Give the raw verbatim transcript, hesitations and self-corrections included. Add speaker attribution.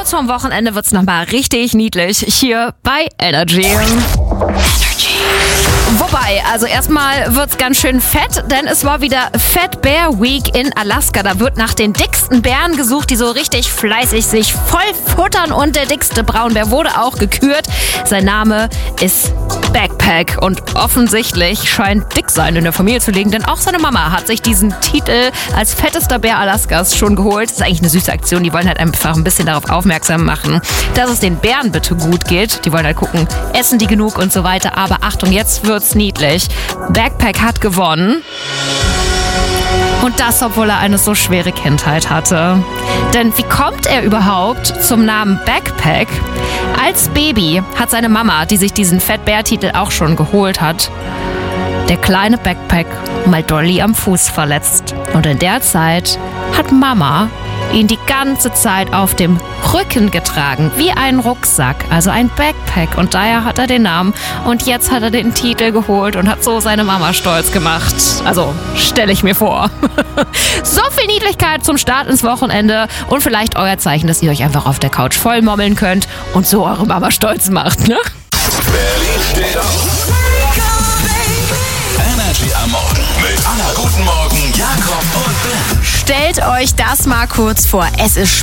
Speaker 1: kurz vorm Wochenende wird's nochmal richtig niedlich hier bei Energy. Energy. Wobei, also erstmal wird's ganz schön fett, denn es war wieder Fat Bear Week in Alaska. Da wird nach den dicksten Bären gesucht, die so richtig fleißig sich voll futtern, und der dickste Braunbär wurde auch gekürt. Sein Name ist Backpack und offensichtlich scheint Dicksein in der Familie zu liegen, denn auch seine Mama hat sich diesen Titel als fettester Bär Alaskas schon geholt. Das ist eigentlich eine süße Aktion. Die wollen halt einfach ein bisschen darauf aufmerksam machen, dass es den Bären bitte gut geht. Die wollen halt gucken, essen die genug und so weiter. Aber Achtung, jetzt wird's niedlich. Backpack hat gewonnen. Und das, obwohl er eine so schwere Kindheit hatte. Denn wie kommt er überhaupt zum Namen Backpack? Als Baby hat seine Mama, die sich diesen Fat Bear-Titel auch schon geholt hat, der kleine Backpack mal Dolly am Fuß verletzt. Und in der Zeit hat Mama ihn die ganze Zeit auf dem Rücken getragen, wie ein Rucksack, also ein Backpack. Und daher hat er den Namen. Und jetzt hat er den Titel geholt und hat so seine Mama stolz gemacht. Also, stelle ich mir vor. So viel Niedlichkeit zum Start ins Wochenende und vielleicht euer Zeichen, dass ihr euch einfach auf der Couch vollmommeln könnt und so eure Mama stolz macht, ne?
Speaker 2: Berlin steht auf. Energy am Morgen mit Anna. Guten Morgen, Jakob und Ben.
Speaker 3: Stellt euch das mal kurz vor. Es ist